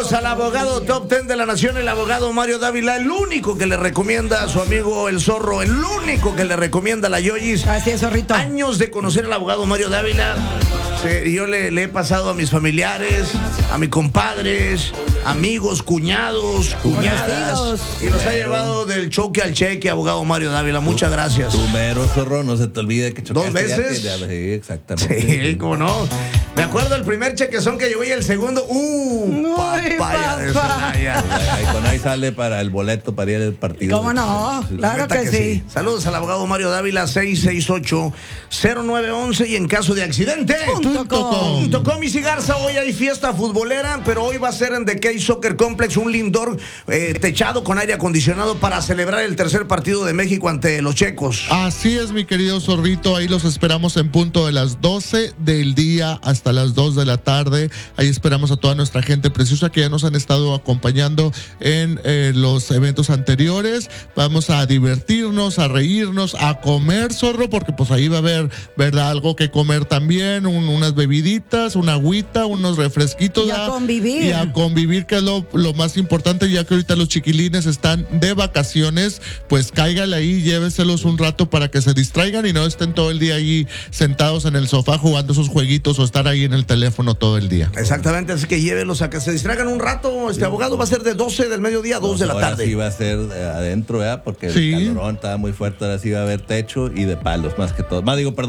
Saludos al abogado top 10 de la nación, el abogado Mario Dávila, el único que le recomienda a su amigo el Zorro, el único que le recomienda a la Yoyis. Así es, Zorrito. Años de conocer al abogado Mario Dávila. Yo le he pasado a mis familiares, a mis compadres, amigos, cuñadas, y nos ha llevado del choque al cheque, abogado Mario Dávila. Muchas gracias. Tu mero, Zorro, no se te olvide que chocaste. 2 veces. Sí, exactamente. Sí, cómo no. Me acuerdo el primer chequezón que llegó y el segundo, papaya de Celaya. Ahí sale para el boleto para ir al partido. ¿Cómo no? Claro que sí. Saludos al abogado Mario Dávila, 668-0911, y en caso de accidente, .com. Y Garza, hoy hay fiesta futbolera, pero hoy va a ser en The Case Soccer Complex, un lindor techado con aire acondicionado para celebrar el tercer partido de México ante los checos. Así es, mi querido Zorrito, ahí los esperamos en punto de las 12 del día hasta las 2 de la tarde. Ahí esperamos a toda nuestra gente preciosa que ya nos han estado acompañando en los eventos anteriores. Vamos a divertirnos, a reírnos, a comer, Zorro, porque pues ahí va a haber, ¿verdad?, algo que comer también, unas bebiditas, una agüita, unos refresquitos. Y a convivir. Y a convivir, que es lo más importante, ya que ahorita los chiquilines están de vacaciones, pues cáigale ahí, lléveselos un rato para que se distraigan y no estén todo el día ahí sentados en el sofá jugando esos jueguitos o estar ahí en el teléfono todo el día. Exactamente, así que llévelos a que se distraigan un rato. Abogado va a ser de 12 del mediodía a 2 de la tarde. Ahora sí va a ser adentro, ¿verdad? Porque sí, el calorón estaba muy fuerte, ahora sí va a haber techo y de palos, más que todo.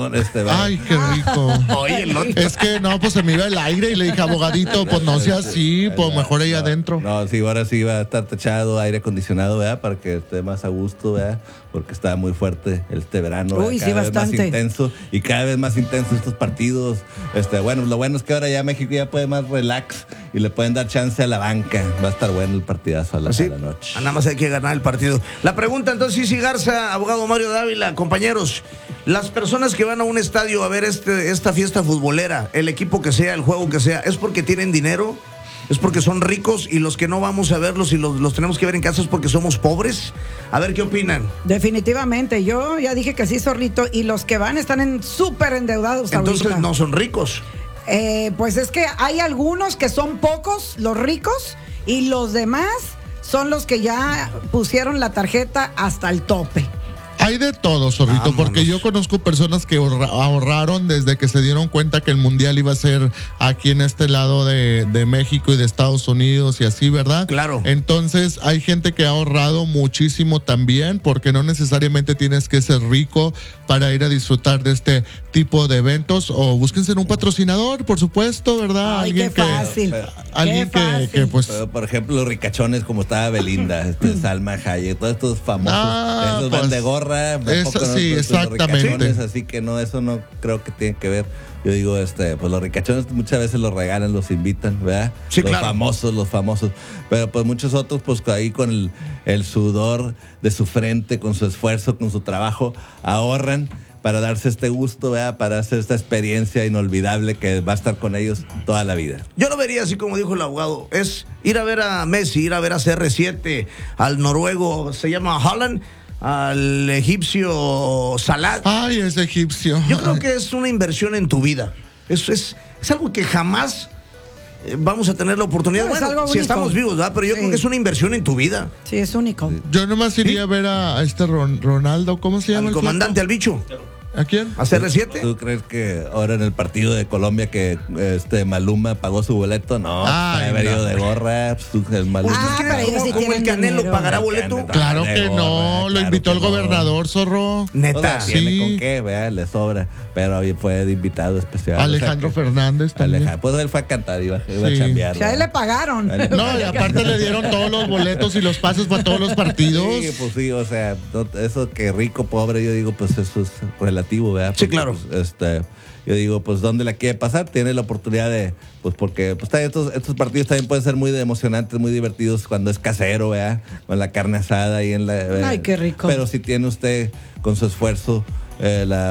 Ay, qué rico. Oye, es que no, pues se me iba el aire y le dije, abogadito, pues no sea así, pues mejor ahí adentro. No, sí, ahora sí va a estar techado, aire acondicionado, ¿verdad? Para que esté más a gusto, ¿verdad? Porque está muy fuerte este verano. Uy, cada sí, vez bastante. más intenso y cada vez más intenso estos partidos. Bueno, lo bueno es que ahora ya México ya puede más relax y le pueden dar chance a la banca. Va a estar bueno el partidazo a la noche. Nada más hay que ganar el partido. La pregunta entonces, sí, Garza, abogado Mario Dávila, compañeros, las personas que van a un estadio a ver esta fiesta futbolera, el equipo que sea, el juego que sea, ¿es porque tienen dinero? ¿Es porque son ricos? Y los que no vamos a verlos y los tenemos que ver en casa es porque somos pobres. A ver, ¿qué opinan? Definitivamente, yo ya dije que sí, Zorrito, y los que van están súper endeudados. Entonces ahorita no son ricos. Pues es que hay algunos que son pocos, los ricos, y los demás son los que ya pusieron la tarjeta hasta el tope. Hay de todo, Zorrito, Vámonos. porque yo conozco personas que ahorraron desde que se dieron cuenta que el mundial iba a ser aquí en este lado de México y de Estados Unidos y así, ¿verdad? Claro. Entonces hay gente que ha ahorrado muchísimo también, porque no necesariamente tienes que ser rico para ir a disfrutar de este tipo de eventos, o búsquense en un patrocinador, por supuesto, ¿verdad? Ay, Alguien qué fácil. alguien que pues... Pero, por ejemplo, los ricachones como estaba Belinda, Salma Hayek, todos estos famosos, esos van de gorra. Eso sí, exactamente. Así que no, eso no creo que tiene que ver. Yo digo, pues los ricachones muchas veces los regalan, los invitan, ¿verdad? Sí, los claro. los famosos. Pero pues muchos otros, pues ahí con el sudor de su frente, con su esfuerzo, con su trabajo, ahorran para darse este gusto, ¿verdad? Para hacer esta experiencia inolvidable que va a estar con ellos toda la vida. Yo lo vería así como dijo el abogado, es ir a ver a Messi, ir a ver a CR7, al noruego, se llama Haaland, al egipcio Salah. Ay, es egipcio. Yo creo que es una inversión en tu vida. Es algo que jamás vamos a tener la oportunidad. No, es bueno, algo si único. estamos vivos, ¿verdad? Pero yo creo que es una inversión en tu vida. Sí, es único. Yo nomás iría a ver a este Ronaldo, ¿cómo se llama? Al comandante, al bicho. ¿A quién? ¿A CR7? ¿Tú crees que ahora en el partido de Colombia que Maluma pagó su boleto? No, Ay, ha venido no. de gorra. El Maluma. Pero ellos sí ¿Cómo el tienen Canelo dinero. pagará boleto? Claro que no, lo invitó el gobernador, Zorro. Neta. Tiene Sí. con qué, vea, le sobra. Pero hoy fue de invitado especial. Alejandro Fernández también. Pues él fue a cantar, iba a Sí. chambear. Si a él le pagaron. No, y aparte le dieron todos los boletos y los pases para todos los partidos. Sí, pues sí, o sea, eso que rico, pobre, yo digo, pues eso es relativo, ¿verdad? Sí, Porque, claro. pues, yo digo, pues ¿dónde la quiere pasar? Tiene la oportunidad de, pues porque pues, estos partidos también pueden ser muy emocionantes, muy divertidos cuando es casero, ¿verdad? Con la carne asada y en la... Ay, qué rico. Pero si tiene usted con su esfuerzo la